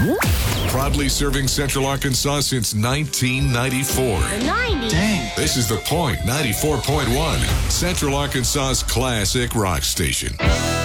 Proudly serving Central Arkansas since 1994. The 90s. Dang. This is The Point 94.1, Central Arkansas's classic rock station.